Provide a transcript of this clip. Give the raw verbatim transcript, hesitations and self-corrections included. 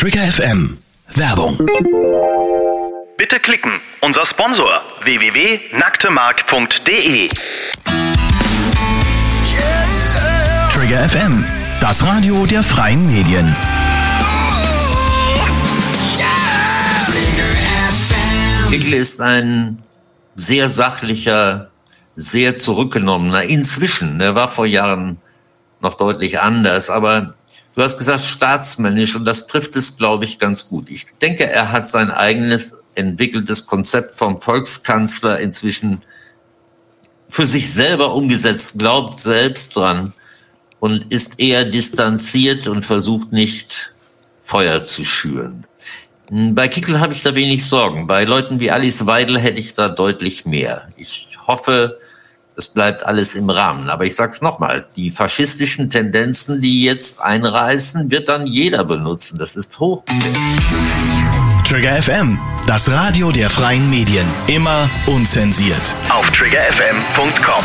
Trigger F M. Werbung. Bitte klicken. Unser Sponsor w w w punkt nacktemark punkt d e. Trigger F M. Das Radio der freien Medien. Kickl ist ein sehr sachlicher, sehr zurückgenommener, inzwischen, er war vor Jahren noch deutlich anders, aber du hast gesagt staatsmännisch und das trifft es, glaube ich, ganz gut. Ich denke, er hat sein eigenes entwickeltes Konzept vom Volkskanzler inzwischen für sich selber umgesetzt, glaubt selbst dran und ist eher distanziert und versucht nicht, Feuer zu schüren. Bei Kickl habe ich da wenig Sorgen. Bei Leuten wie Alice Weidel hätte ich da deutlich mehr. Ich hoffe, es bleibt alles im Rahmen. Aber ich sag's nochmal, die faschistischen Tendenzen, die jetzt einreißen, wird dann jeder benutzen. Das ist hochgefährlich. Trigger F M, das Radio der freien Medien. Immer unzensiert. Auf trigger f m punkt com.